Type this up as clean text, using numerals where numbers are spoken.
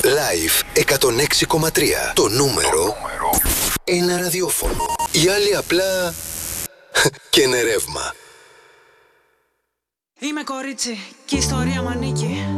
Live 106,3. Το νούμερο ένα ραδιόφωνο. Οι άλλοι απλά και είναι ρεύμα. Είμαι κορίτσι και η ιστορία μ' ανήκει.